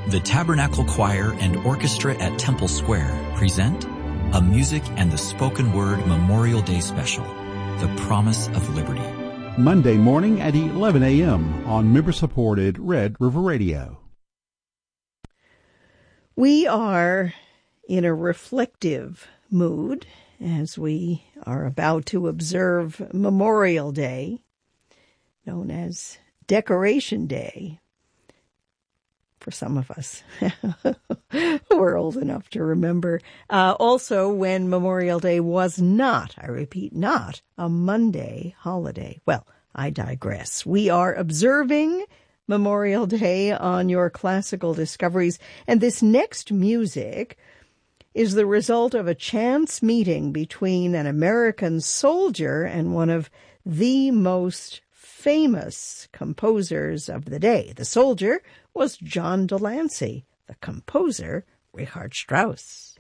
The Tabernacle Choir and Orchestra at Temple Square present a Music and the Spoken Word Memorial Day Special, The Promise of Liberty. Monday morning at 11 a.m. on member-supported Red River Radio. We are in a reflective mood as we are about to observe Memorial Day, known as Decoration Day, for some of us who are old enough to remember. Also, when Memorial Day was not, I repeat, not a Monday holiday. Well, I digress. We are observing Memorial Day on your classical discoveries, and this next music is the result of a chance meeting between an American soldier and one of the most famous composers of the day. The soldier was John Delancey, the composer Richard Strauss.